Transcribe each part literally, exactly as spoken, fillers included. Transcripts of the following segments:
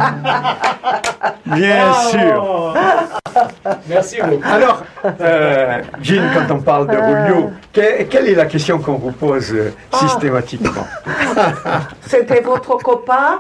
Bien Oh. sûr. Merci beaucoup. Alors, euh, Jean, quand on parle de Julio, que- quelle est la question qu'on vous pose euh, systématiquement? C'était votre copain?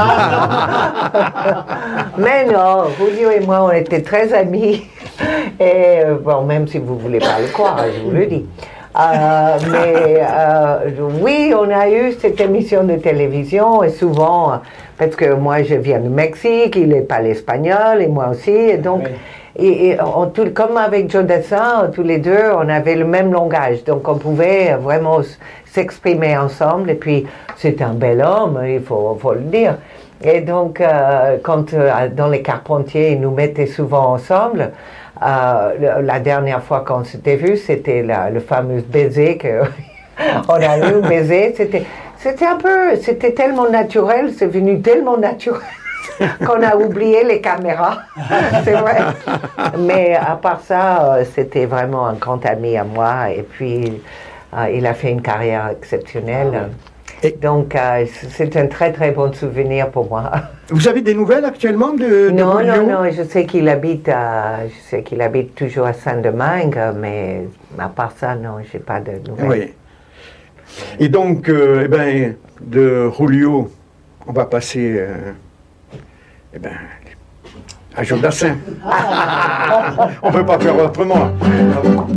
Mais non, Julio et moi, on était très amis. Et euh, bon, même si vous ne voulez pas le croire, je vous le dis. Euh, mais euh, oui, on a eu cette émission de télévision et souvent, parce que moi je viens du Mexique, il n'est pas l'espagnol et moi aussi, et donc, Oui. et, et on- tout- comme avec Joe Dassin, tous les deux, on avait le même langage, donc on pouvait vraiment s- s'exprimer ensemble, et puis c'est un bel homme, il faut, faut le dire. Et donc, euh, quand euh, dans les Carpentiers, ils nous mettaient souvent ensemble, euh, le- la dernière fois qu'on s'était vu, c'était la- le fameux baiser que on a eu, baiser. C'était, c'était un peu, c'était tellement naturel, c'est venu tellement naturel qu'on a oublié les caméras. C'est vrai. Mais à part ça, euh, c'était vraiment un grand ami à moi. Et puis, euh, il a fait une carrière exceptionnelle. Et- Donc, euh, c'est un très très bon souvenir pour moi. Vous avez des nouvelles actuellement de, de Non, Julio? non, non, je sais qu'il habite à, je sais qu'il habite toujours à Saint-Domingue, mais à part ça, non, j'ai pas de nouvelles. Oui. Et donc, euh, eh ben, de Julio, on va passer euh, eh ben, à Joe Dassin. On ne peut pas faire autrement.